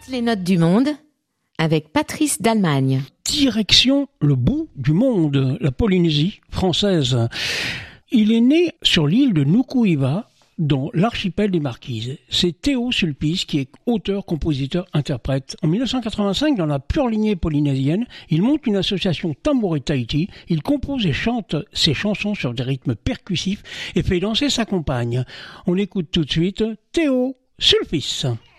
Toutes les notes du monde avec Patrice d'Allemagne. Direction le bout du monde, la Polynésie française. Il est né sur l'île de Nukuʻiva, dans l'archipel des Marquises. C'est Théo Sulpice qui est auteur, compositeur, interprète. En 1985, dans la pure lignée polynésienne, il monte une association Tambouré Tahiti. Il compose et chante ses chansons sur des rythmes percussifs et fait danser sa compagne. On écoute tout de suite Théo Sulpice.